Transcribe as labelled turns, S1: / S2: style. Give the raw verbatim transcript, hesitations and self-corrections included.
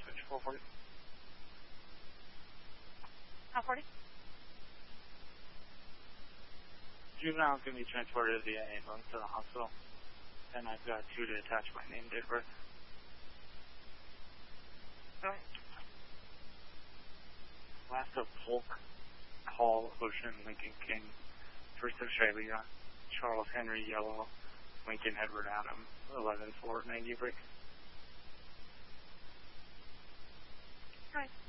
S1: switch four forty.
S2: four forty?
S1: Juvenile is going to be transported via ambulance to the hospital. And I've got two to attach my name, date of birth.
S2: Alright.
S1: Last of Polk, Hall, Ocean, Lincoln King. First of Shiley, Charles Henry Yellow, Lincoln Edward Adam, eleven four ninety break.
S2: Alright.